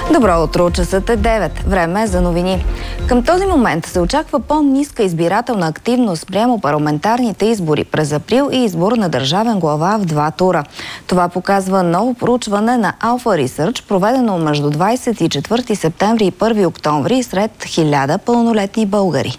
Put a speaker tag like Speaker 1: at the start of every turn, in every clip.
Speaker 1: Добро утро, часът е 9. Време е за новини. Към този момент се очаква по-ниска избирателна активност прямо парламентарните избори през април и избор на държавен глава в 2 тура. Това показва ново проучване на Alpha Research, проведено между 24 септември и 1 октомври сред 1000 пълнолетни българи.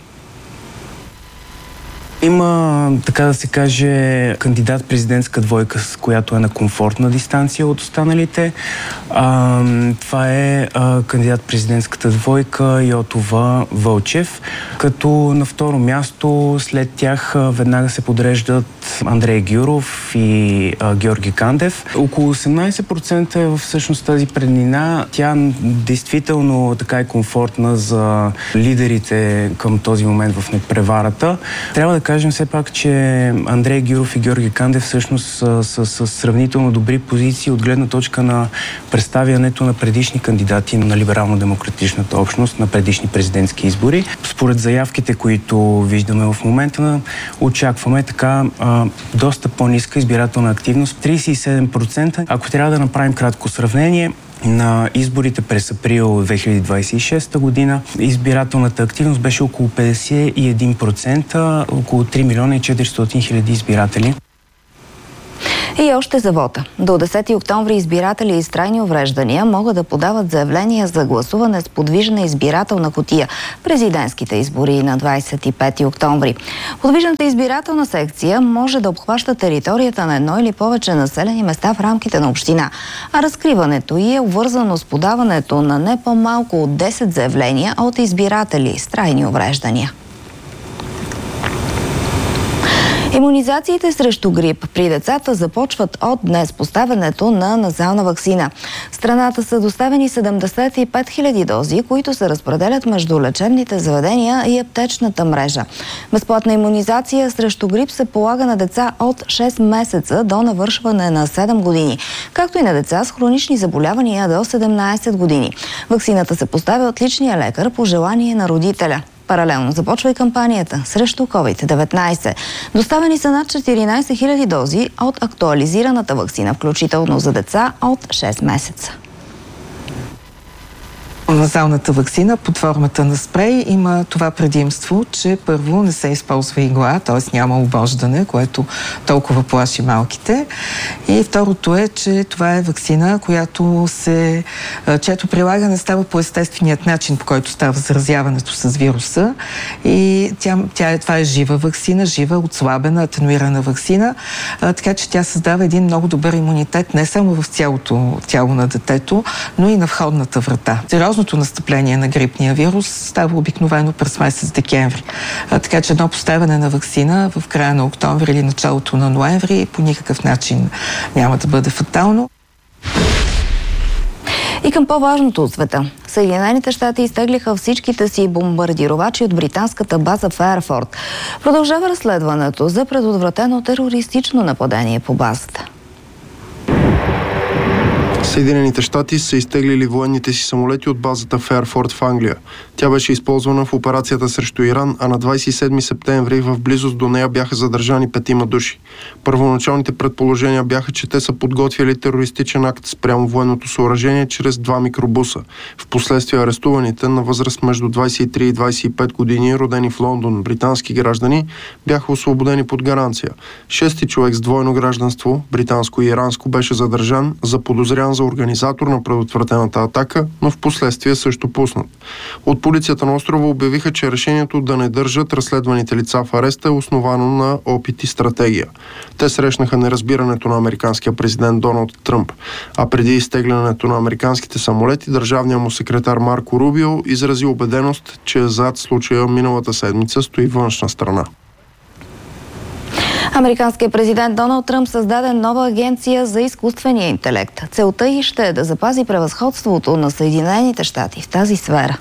Speaker 2: Има, така да се каже, кандидат-президентска двойка, с която е на комфортна дистанция от останалите. Това е кандидат-президентската двойка Йотова Вълчев, като на второ място след тях веднага се подреждат Андрей Гюров и Георги Кандев. Около 18% е всъщност тази преднина. Тя действително така е комфортна за лидерите към този момент в непреварата. Трябва да кажем все пак, че Андрей Гюров и Георги Кандев всъщност са сравнително добри позиции от гледна точка на представянето на предишни кандидати на либерално-демократичната общност на предишни президентски избори. Според заявките, които виждаме в момента, очакваме така доста по-ниска избирателна активност. 37%. Ако трябва да направим кратко сравнение, на изборите през април 2026 година избирателната активност беше около 51%, около 3 милиона и 400 хиляди избиратели.
Speaker 1: И още за вота. До 10 октомври избиратели с трайни увреждания могат да подават заявления за гласуване с подвижна избирателна кутия. Президентските избори на 25 октомври. Подвижната избирателна секция може да обхваща територията на едно или повече населени места в рамките на община, а разкриването ѝ е обвързано с подаването на не по-малко от 10 заявления от избиратели с трайни увреждания. Имунизациите срещу грип при децата започват от днес поставянето на назална ваксина. В страната са доставени 75 000 дози, които се разпределят между лечебните заведения и аптечната мрежа. Безплатна имунизация срещу грип се полага на деца от 6 месеца до навършване на 7 години, както и на деца с хронични заболявания до 17 години. Ваксината се поставя от личния лекар по желание на родителя. Паралелно започва и кампанията срещу COVID-19. Доставени са над 14 000 дози от актуализираната ваксина, включително за деца от 6 месеца.
Speaker 3: Назалната ваксина под формата на спрей има това предимство, че първо не се използва игла, т.е. няма обождане, което толкова плаши малките. И второто е, че това е ваксина, чието прилагане става по естественият начин, по който става заразяването с вируса. И това е жива ваксина, жива, отслабена, атенуирана ваксина, така че тя създава един много добър имунитет не само в цялото тяло на детето, но и на входната врата. Сериозното настъпление на грипния вирус става обикновено през месец декември. Така че едно поставяне на ваксина в края на октомври или началото на ноември по никакъв начин няма да бъде фатално.
Speaker 1: И към по-важното от света. Съединените щати изтеглиха всичките си бомбардировачи от британската база в Фейерфорд. Продължава разследването за предотвратено терористично нападение по базата.
Speaker 4: Съединените щати са изтеглили военните си самолети от базата Фейерфорд в Англия. Тя беше използвана в операцията срещу Иран, а на 27 септември в близост до нея бяха задържани 5 души. Първоначалните предположения бяха, че те са подготвили терористичен акт спрямо военното съоръжение чрез 2 микробуса. Впоследствие арестуваните на възраст между 23 и 25 години, родени в Лондон, британски граждани, бяха освободени под гаранция. 6-ти човек с двойно гражданство, британско и иранско, беше задържан, заподозрян за организатор на предотвратената атака, но в последствие също пуснат. От полицията на острова обявиха, че решението да не държат разследваните лица в ареста е основано на опит и стратегия. Те срещнаха неразбирането на американския президент Доналд Тръмп, а преди изтеглянето на американските самолети, държавният му секретар Марко Рубио изрази убеденост, че зад случая миналата седмица стои външна страна.
Speaker 1: Американският президент Доналд Тръмп създаде нова агенция за изкуствения интелект. Целта ѝ ще е да запази превъзходството на Съединените щати в тази сфера.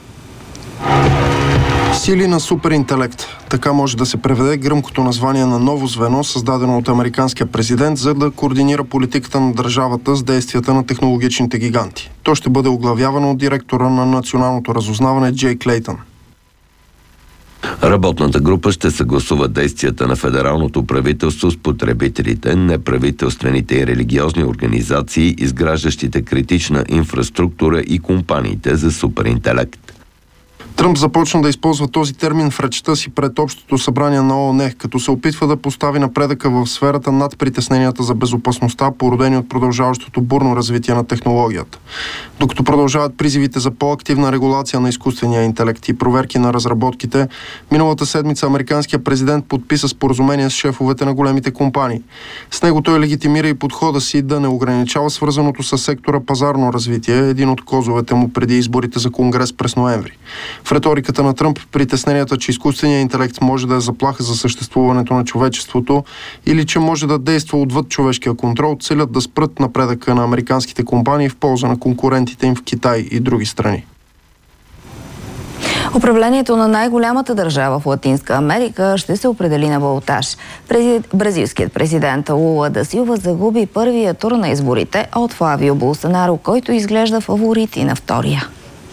Speaker 4: Сили на суперинтелект. Така може да се преведе гръмкото название на ново звено, създадено от американския президент, за да координира политиката на държавата с действията на технологичните гиганти. То ще бъде оглавявано от директора на националното разузнаване Джей Клейтън.
Speaker 5: Работната група ще съгласува действията на федералното правителство с потребителите, неправителствените и религиозни организации, изграждащите критична инфраструктура и компаниите за суперинтелект.
Speaker 4: Тръмп започна да използва този термин в речта си пред Общото събрание на ООН, като се опитва да постави напредъка в сферата над притесненията за безопасността, породени от продължаващото бурно развитие на технологията. Докато продължават призивите за по-активна регулация на изкуствения интелект и проверки на разработките, миналата седмица американският президент подписа споразумение с шефовете на големите компании. С него той легитимира и подхода си да не ограничава свързаното с сектора пазарно развитие, един от козовете му преди изборите за Конгрес през ноември. В риториката на Тръмп притесненията, че изкуственият интелект може да е заплаха за съществуването на човечеството или че може да действа отвъд човешкия контрол, целят да спрат напредъка на американските компании в полза на конкурентите им в Китай и други страни.
Speaker 1: Управлението на най-голямата държава в Латинска Америка ще се определи на балотаж. Бразилският президент Лула да Силва загуби първия тур на изборите от Флавио Болсонаро, който изглежда фаворит и на втория.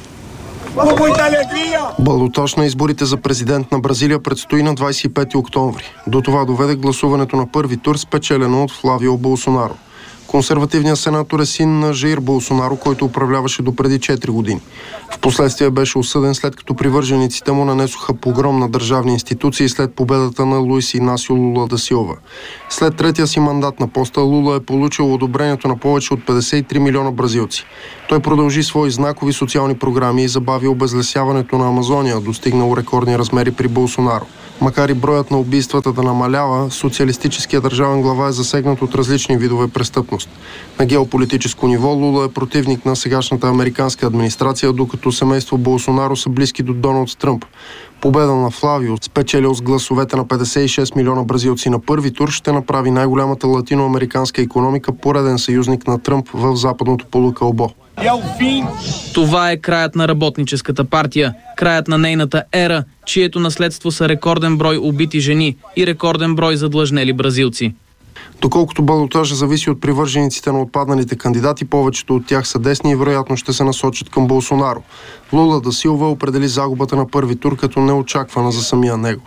Speaker 4: Балотаж на изборите за президент на Бразилия предстои на 25 октомври. До това доведе гласуването на първи тур, спечелено от Флавио Болсонаро. Консервативният сенатор е син на Жаир Болсонаро, който управляваше допреди 4 години. Впоследствие беше осъден, след като привържениците му нанесоха погром на държавни институции след победата на Луис Инасио Лула да Силва. След третия си мандат на поста Лула е получил одобрението на повече от 53 милиона бразилци. Той продължи свои знакови социални програми и забави обезлесяването на Амазония, достигнало рекордни размери при Болсонаро. Макар и броят на убийствата да намалява, социалистическият държавен глава е засегнат от различни видове престъпност. На геополитическо ниво Лула е противник на сегашната американска администрация, докато семейство Болсонаро са близки до Доналд Тръмп. Победа на Флавио, спечелил с гласовете на 56 милиона бразилци на първи тур, ще направи най-голямата латиноамериканска икономика пореден съюзник на Тръмп в западното полукълбо.
Speaker 6: Това е краят на Работническата партия, краят на нейната ера, чието наследство са рекорден брой убити жени и рекорден брой задлъжнели бразилци.
Speaker 4: Доколкото балотажа зависи от привържениците на отпадналите кандидати, повечето от тях са десни и вероятно ще се насочат към Болсонаро. Лула да Силва определи загубата на първи тур като неочаквана за самия него.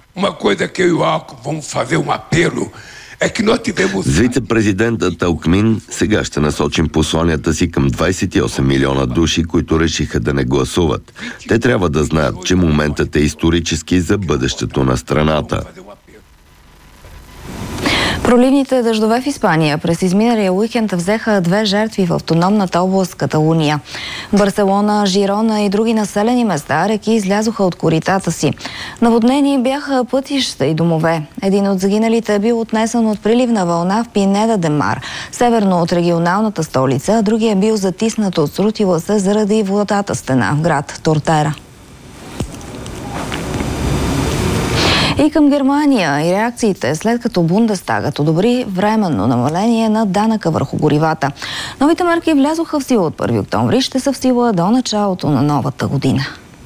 Speaker 5: С вице-президентът Алкмин сега ще насочим посланията си към 28 милиона души, които решиха да не гласуват. Те трябва да знаят, че моментът е исторически за бъдещето на страната.
Speaker 1: Проливните дъждове в Испания през изминалия уикенд взеха 2 жертви в автономната област Каталуния. В Барселона, Жирона и други населени места реки излязоха от коритата си. Наводнени бяха пътища и домове. Един от загиналите е бил отнесен от приливна вълна в Пинеда де Мар, северно от регионалната столица, а другия е бил затиснат от срутила се заради водата стена в град Тортера. И към Германия и реакциите, след като Бундестагът одобри временно намаление на данъка върху горивата. Новите мерки влязоха в сила от 1 октомври и ще са в сила до началото на новата година.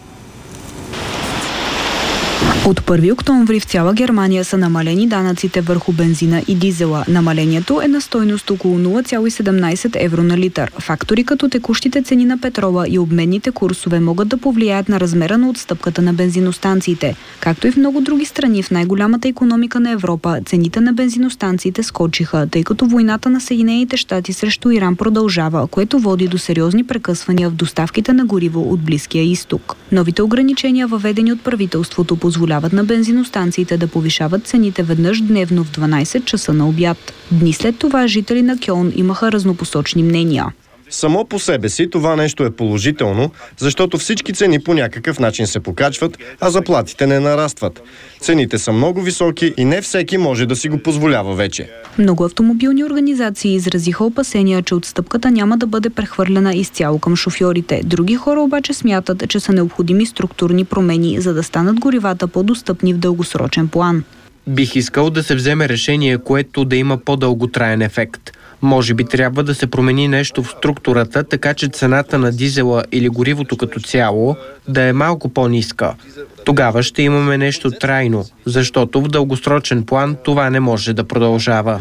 Speaker 7: От 1 октомври в цяла Германия са намалени данъците върху бензина и дизела. Намалението е на стойност около 0,17 евро на литър. Фактори като текущите цени на петрола и обменните курсове могат да повлияят на размера на отстъпката на бензиностанциите. Както и в много други страни, в най-голямата икономика на Европа, цените на бензиностанциите скочиха, тъй като войната на Съединените щати срещу Иран продължава, което води до сериозни прекъсвания в доставките на гориво от Близкия изток. Новите ограничения, въведени от правителството, позволяват на бензиностанциите да повишават цените веднъж дневно в 12 часа на обяд. Дни след това жители на Кьолн имаха разнопосочни мнения.
Speaker 8: Само по себе си това нещо е положително, защото всички цени по някакъв начин се покачват, а заплатите не нарастват. Цените са много високи и не всеки може да си го позволява вече.
Speaker 7: Много автомобилни организации изразиха опасения, че отстъпката няма да бъде прехвърлена изцяло към шофьорите. Други хора обаче смятат, че са необходими структурни промени, за да станат горивата по-достъпни в дългосрочен план.
Speaker 9: Бих искал да се вземе решение, което да има по-дълготраен ефект. Може би трябва да се промени нещо в структурата, така че цената на дизела или горивото като цяло да е малко по-ниска. Тогава ще имаме нещо трайно, защото в дългосрочен план това не може да продължава.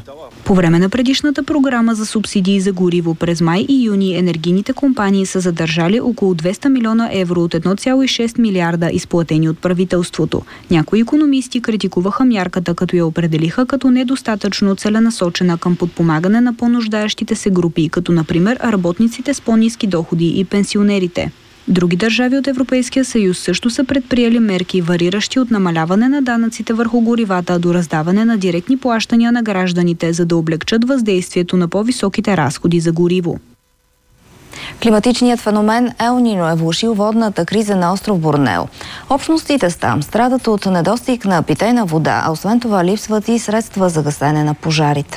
Speaker 7: По време на предишната програма за субсидии за гориво през май и юни енергийните компании са задържали около 200 милиона евро от 1,6 милиарда, изплатени от правителството. Някои икономисти критикуваха мярката, като я определиха като недостатъчно целенасочена към подпомагане на по-нуждаещите се групи, като например работниците с по-ниски доходи и пенсионерите. Други държави от Европейския съюз също са предприели мерки, вариращи от намаляване на данъците върху горивата до раздаване на директни плащания на гражданите, за да облегчат въздействието на по-високите разходи за гориво.
Speaker 1: Климатичният феномен Ел Нино е влошил водната криза на остров Борнео. Общностите там страдат от недостиг на питейна вода, а освен това липсват и средства за гасене на пожарите.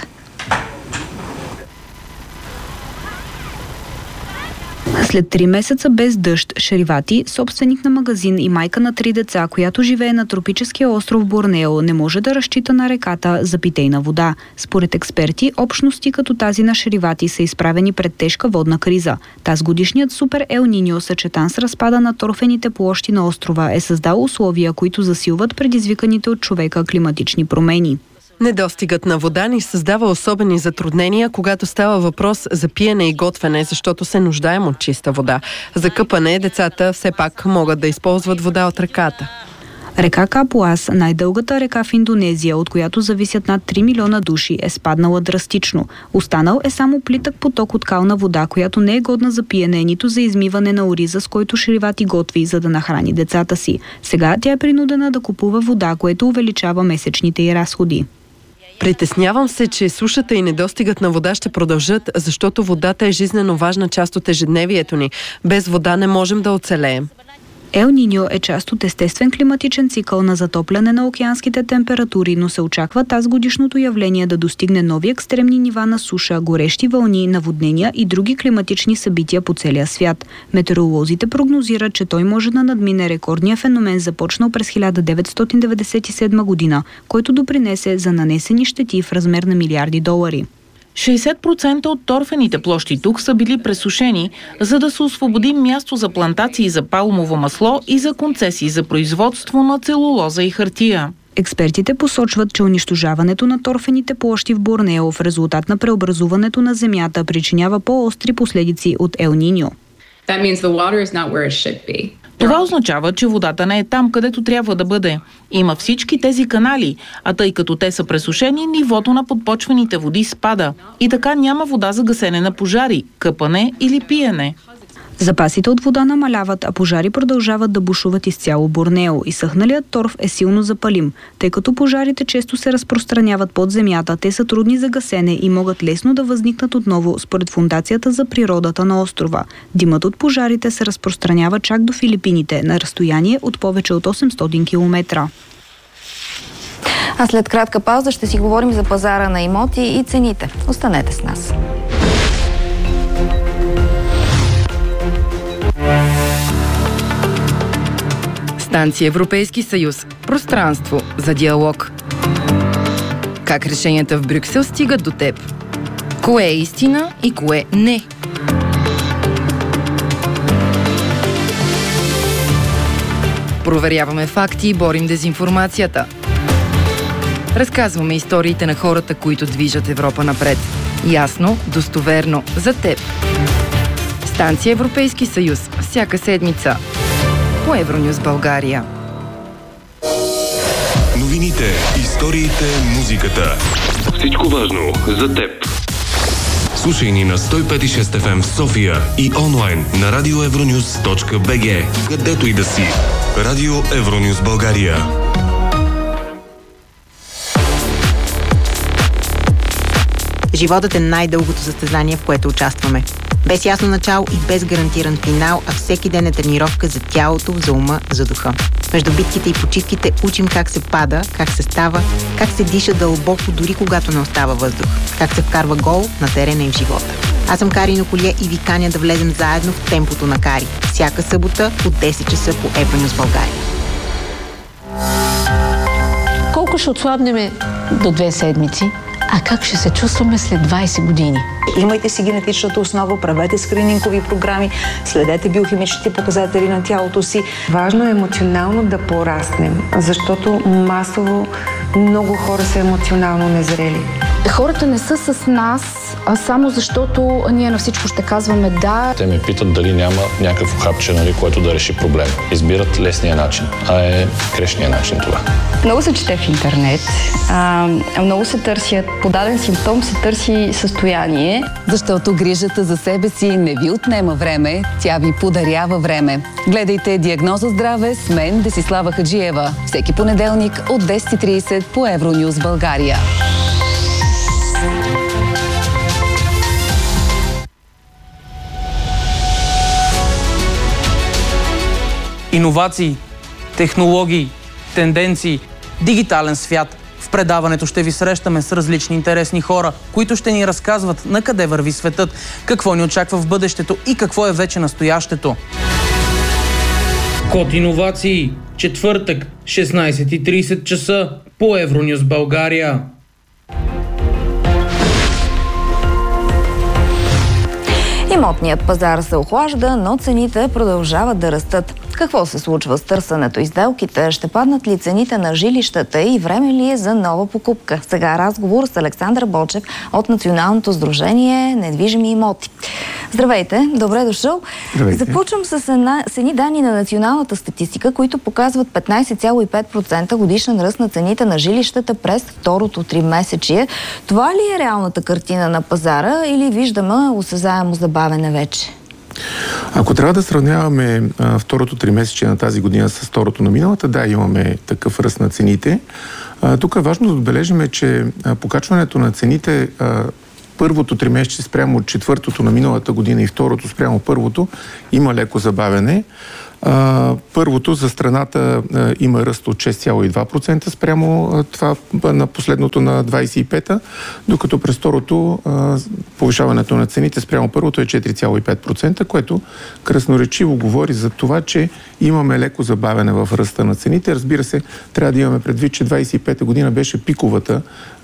Speaker 7: След 3 месеца без дъжд, Шеривати, собственик на магазин и майка на 3 деца, която живее на тропическия остров Борнео, не може да разчита на реката за питейна вода. Според експерти, общности като тази на Шеривати са изправени пред тежка водна криза. Тазгодишният супер Ел Ниньо, съчетан с разпада на торфените площи на острова, е създал условия, които засилват предизвиканите от човека климатични промени.
Speaker 10: Недостигът на вода ни създава особени затруднения, когато става въпрос за пиене и готвене, защото се нуждаем от чиста вода. За къпане децата все пак могат да използват вода от реката.
Speaker 7: Река Капуас, най-дългата река в Индонезия, от която зависят над 3 милиона души, е спаднала драстично. Останал е само плитък поток от кална вода, която не е годна за пиене, нито за измиване на ориза, с който Шеривати готви, за да нахрани децата си. Сега тя е принудена да купува вода, което увеличава месечните й разходи.
Speaker 10: Притеснявам се, че сушата и недостигът на вода ще продължат, защото водата е жизнено важна част от ежедневието ни. Без вода не можем да оцелеем.
Speaker 7: Ел Ниньо е част от естествен климатичен цикъл на затопляне на океанските температури, но се очаква тазгодишното явление да достигне нови екстремни нива на суша, горещи вълни, наводнения и други климатични събития по целия свят. Метеоролозите прогнозират, че той може да надмине рекордния феномен, започнал през 1997 година, който допринесе за нанесени щети в размер на милиарди долари.
Speaker 6: 60% от торфените площи тук са били пресушени, за да се освободи място за плантации за палмово масло и за концесии за производство на целулоза и хартия.
Speaker 7: Експертите посочват, че унищожаването на торфените площи в Борнео в резултат на преобразуването на земята причинява по-остри последици от Ел Ниньо.
Speaker 6: Това означава, че водата не е там, където трябва да бъде. Има всички тези канали, а тъй като те са пресушени, нивото на подпочвените води спада. И така няма вода за гасене на пожари, къпане или пиене.
Speaker 7: Запасите от вода намаляват, а пожари продължават да бушуват изцяло Борнео. Изсъхналият торф е силно запалим. Тъй като пожарите често се разпространяват под земята, те са трудни за гасене и могат лесно да възникнат отново, според Фондацията за природата на острова. Димът от пожарите се разпространява чак до Филипините, на разстояние от повече от 800 км.
Speaker 1: А след кратка пауза ще си говорим за пазара на имоти и цените. Останете с нас.
Speaker 11: Станция Европейски съюз. Пространство за диалог. Как решенията в Брюксел стигат до теб? Кое е истина и кое не? Проверяваме факти и борим дезинформацията. Разказваме историите на хората, които движат Европа напред. Ясно, достоверно, за теб. Станция Европейски съюз. Всяка седмица. По Евронюс България.
Speaker 12: Новините, историите, музиката. Всичко важно за теб. Слушай ни на 105.6 FM в София и онлайн на radioevronewс.bg. Където и да си. Радио Евронюс България.
Speaker 13: Животът е най-дългото състезание, в което участваме. Без ясно начало и без гарантиран финал, а всеки ден е тренировка за тялото, за ума, за духа. Между битките и почивките учим как се пада, как се става, как се диша дълбоко, дори когато не остава въздух, как се вкарва гол на терена и в живота. Аз съм Кари Ноколия и ви каня да влезем заедно в темпото на Кари. Всяка събота от 10 часа по Евронюс България.
Speaker 14: Колко ще отслабнем до 2 седмици? А как ще се чувстваме след 20 години?
Speaker 15: Имайте си генетичната основа, правете скринингови програми, следете биохимичните показатели на тялото си.
Speaker 16: Важно е емоционално да пораснем, защото масово много хора са емоционално незрели.
Speaker 17: Хората не са с нас, а само защото ние на всичко ще казваме да.
Speaker 18: Те ме питат дали няма някакво хапче, което да реши проблем. Избират лесния начин, а е грешния начин това.
Speaker 19: Много се чете в интернет, много се търсят, по даден симптом се търси състояние.
Speaker 20: Защото грижата за себе си не ви отнема време, тя ви подарява време. Гледайте Диагноза здраве с мен, Десислава Хаджиева. Всеки понеделник от 10:30 по Евронюс България.
Speaker 21: Иновации, технологии, тенденции, дигитален свят. В предаването ще ви срещаме с различни интересни хора, които ще ни разказват на къде върви светът, какво ни очаква в бъдещето и какво е вече настоящето. Код иновации. Четвъртък, 16:30 часа по Евронюс България.
Speaker 1: Имотният пазар се охлажда, но цените продължават да растат. Какво се случва с търсенето и сделките? Ще паднат ли цените на жилищата и време ли е за нова покупка? Сега разговор с Александър Бочев от Националното сдружение Недвижими имоти. Здравейте, добре дошъл.
Speaker 22: Здравейте.
Speaker 1: Започвам с едни данни на националната статистика, които показват 15,5% годишен ръст на цените на жилищата през второто тримесечие. Това ли е реалната картина на пазара или виждаме осезаемо забавене вече?
Speaker 22: Ако трябва да сравняваме второто тримесечие на тази година с второто на миналата, да, имаме такъв ръст на цените. Тук е важно да отбележим, че покачването на цените първото тримесечие спрямо четвъртото на миналата година и второто спрямо първото има леко забавяне. Първото за страната има ръст от 6,2% спрямо това на последното на 25-та, докато през второто повишаването на цените спрямо първото е 4,5%, което красноречиво говори за това, че имаме леко забавяне в ръста на цените. Разбира се, трябва да имаме предвид, че 25-та година беше пиковата,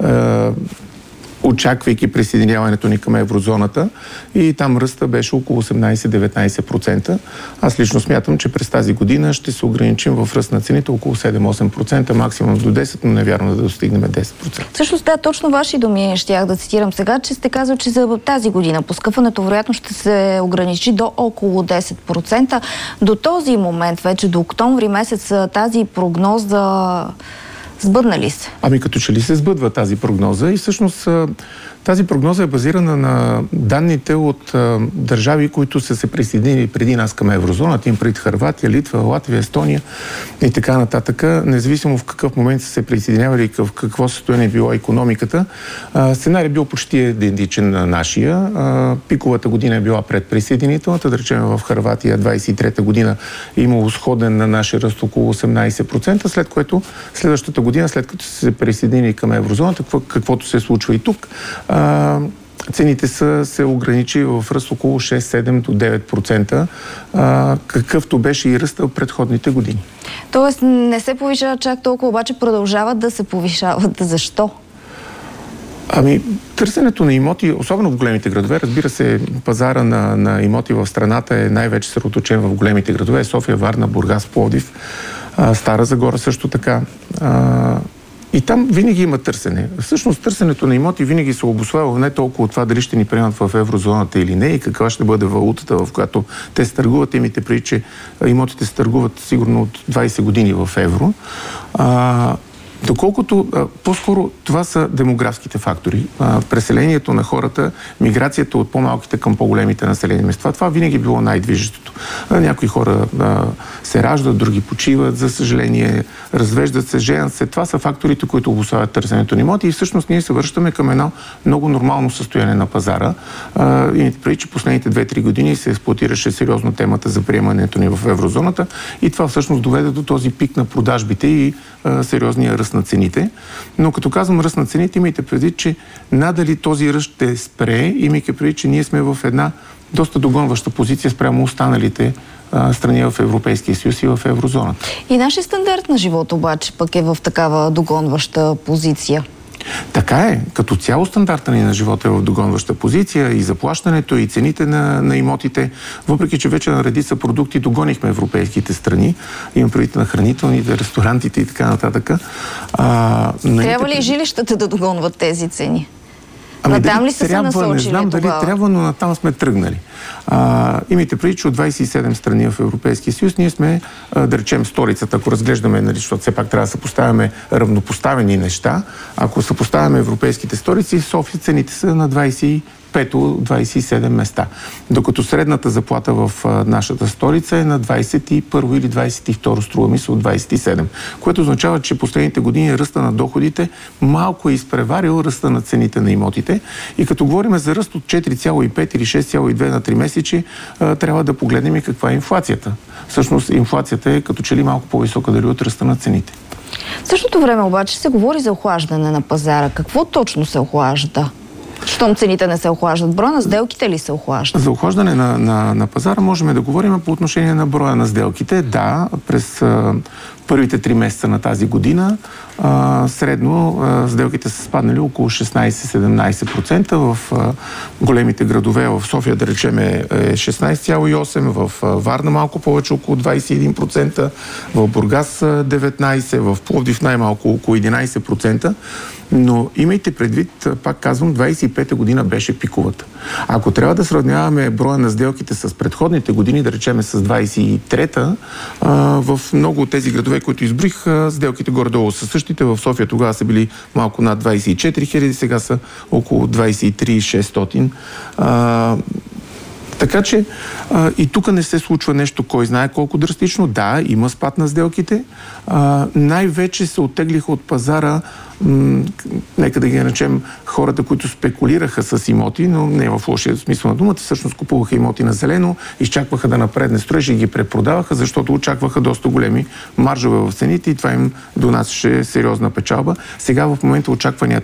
Speaker 22: очаквайки присъединяването ни към еврозоната, и там ръста беше около 18-19%. Аз лично смятам, че през тази година ще се ограничим в ръст на цените около 7-8%, максимум до 10%, но не вярвам да достигнем 10%.
Speaker 1: Всъщност, да, точно ваши думи щях да цитирам сега, че сте казали, че за тази година поскъпването вероятно ще се ограничи до около 10%. До този момент, вече до октомври месец, тази прогноза сбъдна ли се?
Speaker 22: Ами като че ли се сбъдва тази прогноза, и всъщност тази прогноза е базирана на данните от държави, които са се присъединили преди нас към еврозоната, им пред Хърватия, Литва, Латвия, Естония и така нататък. Независимо в какъв момент са се присъединявали и в какво състояние е била икономиката, сценарий бил почти идентичен на нашия. Пиковата година е била предприсъединителната, да речем в Хърватия 23-та година е имало сходен на нашия ръст около 18%, след което следващата година, след като са се присъединили към еврозоната, каквото се случва и тук, цените са се ограничили в ръст около 6-7 до 9%, какъвто беше и ръста в предходните години.
Speaker 1: Тоест не се повишава чак толкова, обаче продължават да се повишават. Защо?
Speaker 22: Ами, търсенето на имоти, особено в големите градове, разбира се, пазара на имоти в страната е най-вече съсредоточен в големите градове. София, Варна, Бургас, Пловдив, Стара Загора също така. И там винаги има търсене. Всъщност търсенето на имоти винаги се обуславя не толкова от това дали ще ни приемат в еврозоната или не и каква ще бъде валутата, в която те се търгуват. Имайте преди, че имотите се търгуват сигурно от 20 години в евро. Доколкото по-скоро това са демографските фактори. Преселението на хората, миграцията от по-малките към по-големите населени места. Това винаги било най-движещото. Някои хора се раждат, други почиват, за съжаление, развеждат се, женят се. Това са факторите, които обуславят търсенето на имоти, и всъщност ние се връщаме към едно много нормално състояние на пазара. Имайте преди, че последните 2-3 години се експлоатираше сериозно темата за приемането ни в еврозоната, и това всъщност доведе до този пик на продажбите и сериозния ръст на цените. Но като казвам ръст на цените, имайте предвид, че надали този ръст ще спре, имайки предвид, че ние сме в една доста догонваща позиция спрямо останалите страни в Европейския съюз и в еврозоната.
Speaker 1: И нашия стандарт на живот обаче пък е в такава догонваща позиция.
Speaker 22: Така е. Като цяло стандарта ни на живота е в догонваща позиция, и заплащането, и цените на имотите. Въпреки че вече на редица продукти догонихме европейските страни, имам предвид на хранителните, ресторантите и така нататък.
Speaker 1: Трябва ли жилищата да догонват тези цени? Натам ли са се насочили?
Speaker 22: Не знам дали трябва, но натам сме тръгнали. Имайте преди, че от 27 страни в Европейския съюз ние сме, да речем, столицата, ако разглеждаме, нали, защото все пак трябва да съпоставяме равнопоставени неща. Ако съпоставяме европейските столици, в София цените са на 25-27 места. Докато средната заплата в нашата столица е на 21 или 22, струва ми се от 27. Което означава, че последните години ръста на доходите малко е изпреварил ръста на цените на имотите. И като говорим за ръст от 4,5 или 6,2 на 3 месечи, трябва да погледнем и каква е инфлацията. Всъщност инфлацията е като че ли малко по-висока дали от ръста на цените.
Speaker 1: В същото време обаче се говори за охлаждане на пазара. Какво точно се охлажда? Щом цените не се охлаждат, броя на сделките ли се охлажда?
Speaker 22: За охлаждане на пазара можем да говорим по отношение на броя на сделките. Да, през първите 3 месеца на тази година средно сделките са спаднали около 16-17%. В големите градове, в София да речем е 16,8%, в Варна малко повече около 21%, в Бургас 19%, в Пловдив най-малко около 11%. Но имайте предвид, пак казвам, 25-та година беше пиковата. Ако трябва да сравняваме броя на сделките с предходните години, да речеме с 23-та, в много от тези градове, които избрих, сделките горе-долу са същите. В София тогава са били малко над 24 хиляди, сега са около 23 600. Така че и тук не се случва нещо, кой знае колко драстично. Да, има спад на сделките. Най-вече се оттеглиха от пазара, нека да ги наречем, хората, които спекулираха с имоти, но не в лошия смисъл на думата, всъщност купуваха имоти на зелено, изчакваха да напредне строеж и ги препродаваха, защото очакваха доста големи маржове в цените и това им донасяше сериозна печалба. Сега в момента очакванията